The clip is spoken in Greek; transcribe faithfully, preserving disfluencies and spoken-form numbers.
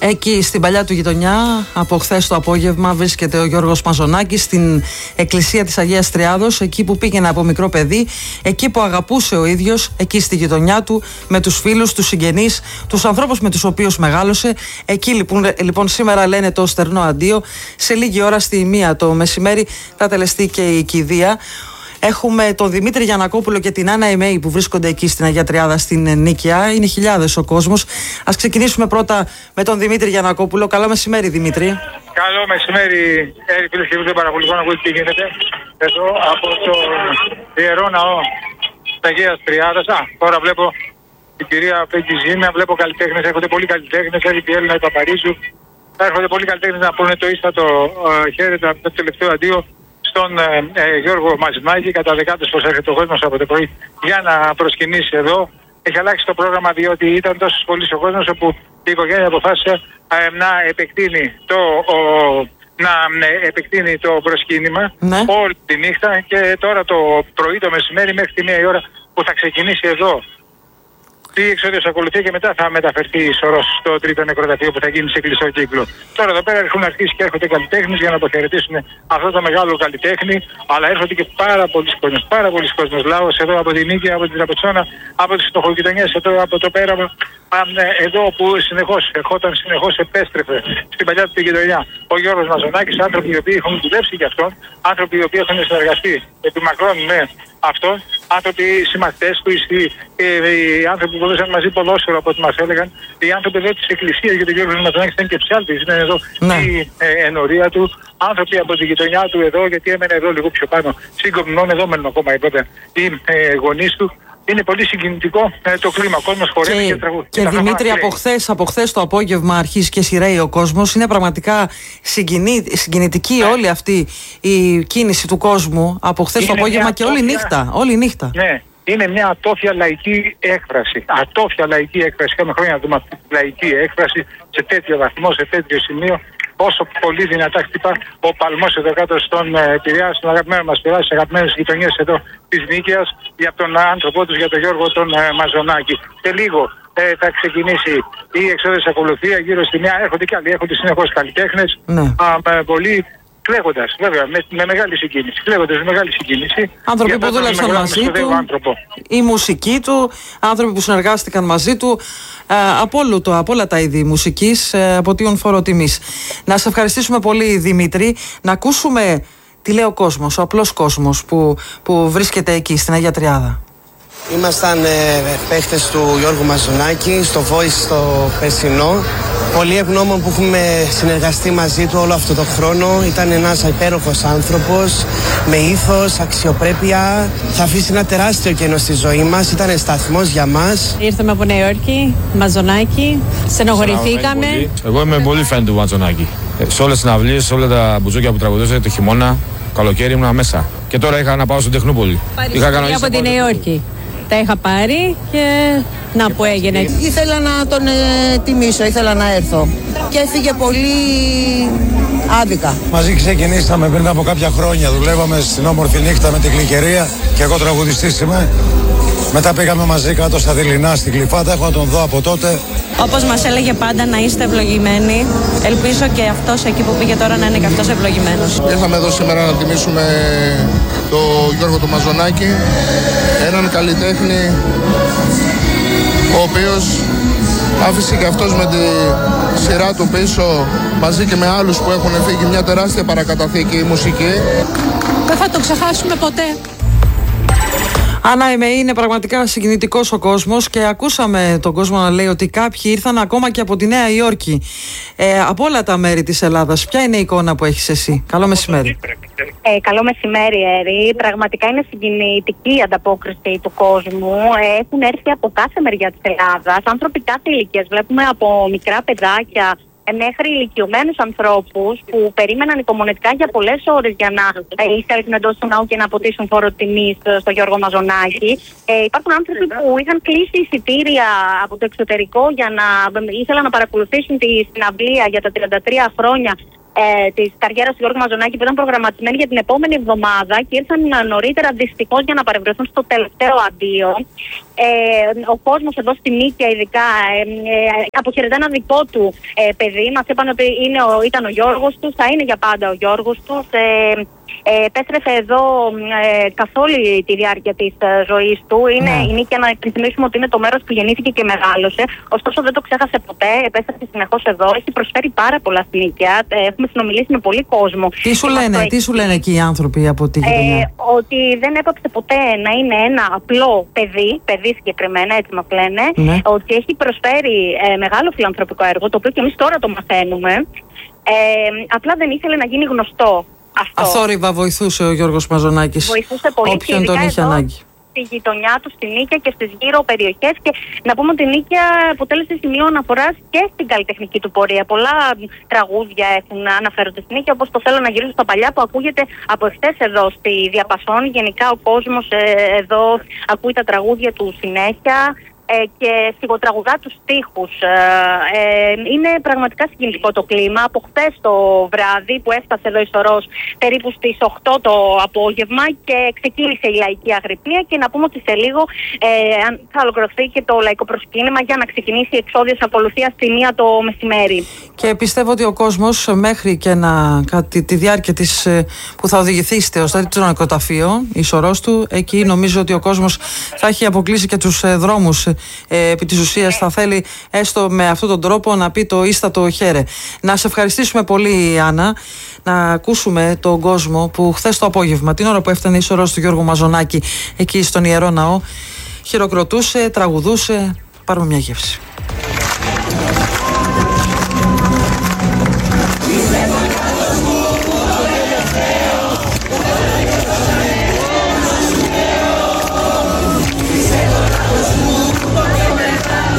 Εκεί στην παλιά του γειτονιά, από χθες το απόγευμα, βρίσκεται ο Γιώργος Μαζονάκης στην εκκλησία της Αγίας Τριάδος, εκεί που πήγαινε από μικρό παιδί, εκεί που αγαπούσε ο ίδιος, εκεί στη γειτονιά του, με τους φίλους, τους συγγενείς, τους ανθρώπους με τους οποίους μεγάλωσε. Εκεί λοιπόν, λοιπόν σήμερα λένε το στερνό αντίο. Σε λίγη ώρα στη μία το μεσημέρι θα τελεστεί και η κηδεία. Έχουμε τον Δημήτρη Γιαννακόπουλο και την Άννα Εμέη που βρίσκονται εκεί στην Αγία Τριάδα στην Νίκαια. Είναι χιλιάδες ο κόσμος. Ας ξεκινήσουμε πρώτα με τον Δημήτρη Γιαννακόπουλο. Καλό μεσημέρι, Δημήτρη. Καλό μεσημέρι, φίλες και φίλοι, παρακολουθώ να ακούτε τι γίνεται εδώ από το Ιερό Ναό της Αγίας Τριάδας. Α, τώρα βλέπω την κυρία Πέγκη Ζήμια, βλέπω καλλιτέχνες, έρχονται πολλοί καλλιτέχνες, έρχεται η Έλληνα η Παπαρίζου. Έρχονται πολλοί καλλιτέχνες να πούνε το ίστατο ε, χαίρετα, το τελευταίο αντίο στον ε, ε, Γιώργο Μαζονάκη. Κατά δεκάδες πως έρχεται ο κόσμος από το πρωί για να προσκυνήσει εδώ. Έχει αλλάξει το πρόγραμμα διότι ήταν τόσο πολύ ο κόσμος όπου η οικογένεια αποφάσισε ε, να επεκτείνει το, ο, να ε, επεκτείνει το προσκύνημα, ναι, όλη τη νύχτα, και τώρα το πρωί, το μεσημέρι, μέχρι τη μία η ώρα που θα ξεκινήσει εδώ η εξόδιος ακολουθεί και μετά θα μεταφερθεί η σωρός στο τρίτο νεκροταφείο που θα γίνει σε κλειστό κύκλο. Τώρα εδώ πέρα έχουν αρχίσει και έρχονται καλλιτέχνες για να αποχαιρετήσουν αυτό το μεγάλο καλλιτέχνη, αλλά έρχονται και πάρα πολλοί κόσμος, πάρα πολλοί κόσμος, λαός εδώ από την Νίκαια, από την Τραπετσόνα, από τις φτωχογειτονιές εδώ, από το πέραμα, εδώ που συνεχώς ερχόταν, συνεχώς επέστρεφε στην παλιά του γειτονιά ο Γιώργος Μαζονάκης, άνθρωποι οι οποίοι έχουν δουλέψει για αυτόν, άνθρωποι οι οποίοι έχουν συνεργαστεί επί μακρόν με αυτόν, άνθρωποι συμμαχτές του, οι, οι άνθρωποι που έδωσαν μαζί ποδόσφαιρο από ό,τι μας έλεγαν, οι άνθρωποι εδώ της εκκλησίας, γιατί ο Γιώργος Μαζονάκης ήταν και ψάλτης, είναι εδώ, ναι, η ε, ενορία του, άνθρωποι από τη γειτονιά του εδώ, γιατί έμενε εδώ λίγο πιο πάνω, συγκομινών, εδώ μένουν ακόμα είπατε, οι ε, γονείς του. Είναι πολύ συγκινητικό ε, το κλίμα. Ο κόσμος χορεύει και, και τραγουδάει. Και, και Δημήτρη, από χθες, από χθες το απόγευμα αρχίζει και σειραίει ο κόσμος. Είναι πραγματικά συγκινη, συγκινητική ναι. όλη αυτή η κίνηση του κόσμου από χθες το απόγευμα και όλη νύχτα. Όλη νύχτα. Ναι. Είναι μια ατόφια λαϊκή έκφραση. Ατόφια λαϊκή έκφραση. Είχαμε χρόνια να δούμε αυτή τη λαϊκή έκφραση σε τέτοιο βαθμό, σε τέτοιο σημείο. Όσο πολύ δυνατά χτυπά ο παλμός εδώ κάτω στον ε, Πειραιά, στον αγαπημένο μας Πειραιά, στις αγαπημένες γειτονιές εδώ της Νίκαιας, για τον άνθρωπό τους, για τον Γιώργο τον ε, Μαζονάκη. Και λίγο ε, θα ξεκινήσει η εξόδιος ακολουθία γύρω στη μία. Έρχονται κι άλλοι, έρχονται συνεχώς καλλιτέχνες. Ναι. Α, με πολύ κλαίγοντας, βέβαια, με, με μεγάλη συγκίνηση. Κλαίγοντας με μεγάλη συγκίνηση. Άνθρωποι που δούλεψαν μαζί του, άνθρωπο. Η μουσική του, άνθρωποι που συνεργάστηκαν μαζί του, ε, από, όλο το, από όλα τα είδη μουσικής, ε, από τιον φόρο τιμής. Να σε ευχαριστήσουμε πολύ, Δημήτρη. Να ακούσουμε τι λέει ο κόσμος, ο απλός κόσμος που, που βρίσκεται εκεί στην Αγία Τριάδα. Ήμασταν ε, παίχτες του Γιώργου Μαζονάκη στο Voice στο περσινό. Πολύ ευγνώμων που έχουμε συνεργαστεί μαζί του όλο αυτό το χρόνο. Ήταν ένας υπέροχος άνθρωπος με ήθος, αξιοπρέπεια. Θα αφήσει ένα τεράστιο κενό στη ζωή μας. Ήταν σταθμός για μας. Ήρθαμε από Νέα Υόρκη, Μαζονάκη. Στενοχωρηθήκαμε. Εγώ είμαι πολύ φαν του Μαζονάκη. Σε όλες τις συναυλίες, σε όλα τα μπουζούκια που τραγουδούσε το χειμώνα, καλοκαίρι ήμουν μέσα. Και τώρα είχα να πάω στην Τεχνούπολη. Είχα από τη Νέα Υόρκη. Τα είχα πάρει και να που έγινε. Ήθελα να τον ε, τιμήσω, ήθελα να έρθω. Και έφυγε πολύ άδικα. Μαζί ξεκινήσαμε πριν από κάποια χρόνια. Δουλεύαμε στην όμορφη νύχτα με την Γλυκερία και εγώ τραγουδιστής είμαι. Μετά πήγαμε μαζί κάτω στα Δειλινά, στην Κλιφάτα. Έχω να τον δω από τότε. Όπως μας έλεγε πάντα, να είστε ευλογημένοι. Ελπίζω και αυτός εκεί που πήγε τώρα να είναι και αυτός ευλογημένος. Ήρθαμε εδώ σήμερα να τιμήσουμε τον Γιώργο του Μαζονάκη, έναν καλλιτέχνη ο οποίος άφησε και αυτός με τη σειρά του πίσω, μαζί και με άλλους που έχουν φύγει, μια τεράστια παρακαταθήκη μουσική. Δεν θα το ξεχάσουμε ποτέ. Άννα Εμεή, είναι πραγματικά συγκινητικός ο κόσμος και ακούσαμε τον κόσμο να λέει ότι κάποιοι ήρθαν ακόμα και από τη Νέα Υόρκη, ε, από όλα τα μέρη της Ελλάδας. Ποια είναι η εικόνα που έχεις εσύ? Καλό μεσημέρι. Ε, καλό μεσημέρι, Έρη. Πραγματικά είναι συγκινητική η ανταπόκριση του κόσμου. Ε, έχουν έρθει από κάθε μεριά της Ελλάδας, άνθρωποι κάθε ηλικίας. Βλέπουμε από μικρά παιδάκια μέχρι ηλικιωμένους ανθρώπους που περίμεναν υπομονετικά για πολλές ώρες για να ε, εισέλθουν εντός του ναού και να αποτίσουν φόρο τιμής στο Γιώργο Μαζονάκη. Ε, υπάρχουν άνθρωποι που είχαν κλείσει εισιτήρια από το εξωτερικό για να ήθελαν να παρακολουθήσουν τη συναυλία για τα τριάντα τρία χρόνια ε, της καριέρας του Γιώργου Μαζονάκη, που ήταν προγραμματισμένη για την επόμενη εβδομάδα και ήρθαν νωρίτερα δυστυχώς για να παρευρεθούν στο τελευταίο αντίο. Ε, ο κόσμος εδώ στη Νίκαια ειδικά ε, ε, αποχαιρετά ένα δικό του ε, παιδί. Μας είπαν ότι είναι ο, ήταν ο Γιώργος τους, θα είναι για πάντα ο Γιώργος τους. Ε, Ε, επέστρεφε εδώ ε, καθ' όλη τη διάρκεια της ε, ζωής του. Είναι Ναι. η Νίκαια, να υπενθυμίσουμε ότι είναι το μέρος που γεννήθηκε και μεγάλωσε. Ωστόσο δεν το ξέχασε ποτέ, επέστρεφε συνεχώς εδώ. Έχει προσφέρει πάρα πολλά στη Νίκαια. Ε, έχουμε συνομιλήσει με πολύ κόσμο. Τι σου λένε, τι σου λένε εκεί οι άνθρωποι από τη γειτονιά? Ε, ότι δεν έπαψε ποτέ να είναι ένα απλό παιδί, παιδί συγκεκριμένα, έτσι μας λένε. Ναι. Ότι έχει προσφέρει ε, μεγάλο φιλανθρωπικό έργο, το οποίο και εμείς τώρα το μαθαίνουμε. Ε, απλά δεν ήθελε να γίνει γνωστό. Αυτό. Αθόρυβα βοηθούσε ο Γιώργος Μαζονάκης. Βοηθούσε πολύ, όποιον και τον ειδικά είχε εδώ, ανάγκη. στη γειτονιά του, στη Νίκαια και στις γύρω περιοχές. Και να πούμε ότι η Νίκαια αποτέλεσε σημείο αναφοράς και στην καλλιτεχνική του πορεία. Πολλά τραγούδια έχουν αναφέρονται στην Νίκαια, όπως το θέλω να γυρίσω στα παλιά, που ακούγεται από εχθές εδώ στη Διαπασόν. Γενικά ο κόσμος ε, εδώ ακούει τα τραγούδια του συνέχεια. Ε, και σιγοτραγουδά τους στίχους. Ε, ε, είναι πραγματικά συγκινητικό το κλίμα. Από χθες το βράδυ που έφτασε εδώ η Σωρός περίπου στις οκτώ το απόγευμα και ξεκίνησε η λαϊκή αγρυπνία, και να πούμε ότι σε λίγο ε, θα ολοκληρωθεί και το λαϊκό προσκύνημα για να ξεκινήσει η εξώδιος ακολουθία στη μία το μεσημέρι. Και πιστεύω ότι ο κόσμος μέχρι και να, κατά τη διάρκεια της, που θα οδηγηθεί στο στρατιωτικό νεκροταφείο, η Σωρός του, εκεί νομίζω ότι ο κόσμος θα έχει αποκλείσει και τους δρόμους. Ε, επί της ουσίας θα θέλει έστω με αυτόν τον τρόπο να πει το ίστατο χαίρε. Να σε ευχαριστήσουμε πολύ, Άννα, να ακούσουμε τον κόσμο που χθες το απόγευμα, την ώρα που έφτανε η Σωρός του Γιώργου Μαζονάκη εκεί στον Ιερό Ναό, χειροκροτούσε, τραγουδούσε. Πάρουμε μια γεύση.